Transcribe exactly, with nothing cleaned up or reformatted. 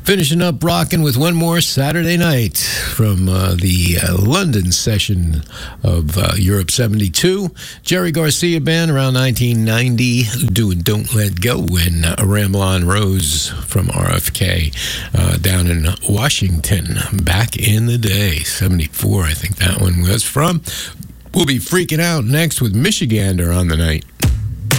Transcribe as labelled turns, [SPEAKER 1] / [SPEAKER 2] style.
[SPEAKER 1] Finishing up rocking with one more Saturday night from uh, the uh, London session of uh, Europe seventy-two. Jerry Garcia Band around nineteen ninety doing Don't Let Go when uh, Ramble On Rose from R F K uh, down in Washington back in the day. seventy-four, I think that one was from. We'll be freaking out next with Michigander on the night.